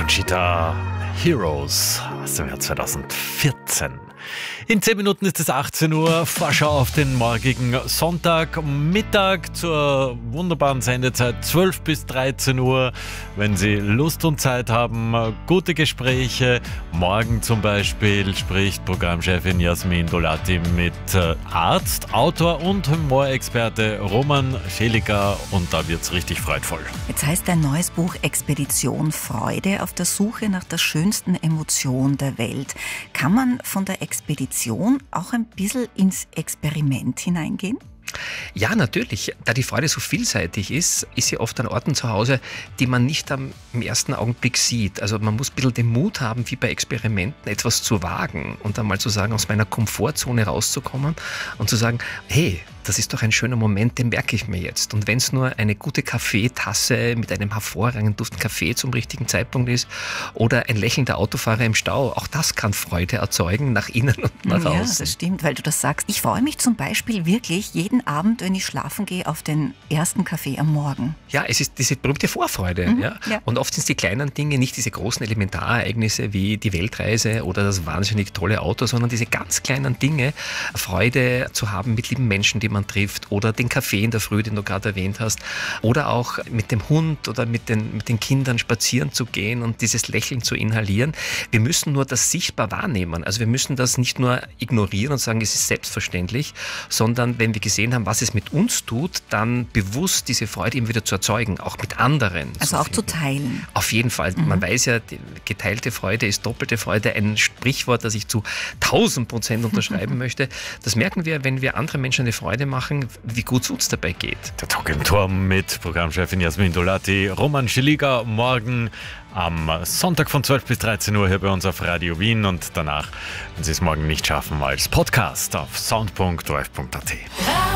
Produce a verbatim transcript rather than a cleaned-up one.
Conchita Heroes aus dem Jahr zweitausendvierzehn. In zehn Minuten ist es achtzehn Uhr. Vorschau auf den morgigen Sonntagmittag zur wunderbaren Sendezeit zwölf bis dreizehn Uhr. Wenn Sie Lust und Zeit haben, gute Gespräche. Morgen zum Beispiel spricht Programmchefin Jasmin Dolati mit Arzt, Autor und Humorexperte Roman Schelliger und da wird's richtig freudvoll. Jetzt heißt dein neues Buch Expedition Freude auf der Suche nach der schönsten Emotion der Welt. Kann man von der Expedition auch ein bisschen ins Experiment hineingehen? Ja, natürlich. Da die Freude so vielseitig ist, ist sie oft an Orten zu Hause, die man nicht am, im ersten Augenblick sieht. Also man muss ein bisschen den Mut haben, wie bei Experimenten etwas zu wagen und dann mal zu sagen, aus meiner Komfortzone rauszukommen und zu sagen, hey, das ist doch ein schöner Moment, den merke ich mir jetzt. Und wenn es nur eine gute Kaffeetasse mit einem hervorragenden Duft Kaffee zum richtigen Zeitpunkt ist oder ein lächelnder Autofahrer im Stau, auch das kann Freude erzeugen, nach innen und nach außen. Ja, das stimmt, weil du das sagst. Ich freue mich zum Beispiel wirklich jeden Abend, wenn ich schlafen gehe, auf den ersten Kaffee am Morgen. Ja, es ist diese berühmte Vorfreude. Mhm, ja. Ja. Und oft sind es die kleinen Dinge, nicht diese großen Elementarereignisse wie die Weltreise oder das wahnsinnig tolle Auto, sondern diese ganz kleinen Dinge, Freude zu haben mit lieben Menschen, die man trifft oder den Kaffee in der Früh, den du gerade erwähnt hast oder auch mit dem Hund oder mit den, mit den Kindern spazieren zu gehen und dieses Lächeln zu inhalieren. Wir müssen nur das sichtbar wahrnehmen. Also wir müssen das nicht nur ignorieren und sagen, es ist selbstverständlich, sondern wenn wir gesehen haben, was es mit uns tut, dann bewusst diese Freude eben wieder zu erzeugen, auch mit anderen. Also auch zu teilen. Auf jeden Fall. Mhm. Man weiß ja, die geteilte Freude ist doppelte Freude. Ein Sprichwort, das ich zu tausend Prozent unterschreiben möchte. Das merken wir, wenn wir anderen Menschen eine Freude machen, wie gut es uns dabei geht. Der Talk im Turm mit Programmchefin Jasmin Dolati, Roman Schelliger, morgen am Sonntag von zwölf bis dreizehn Uhr hier bei uns auf Radio Wien und danach, wenn Sie es morgen nicht schaffen, als Podcast auf sound punkt o r f punkt a t.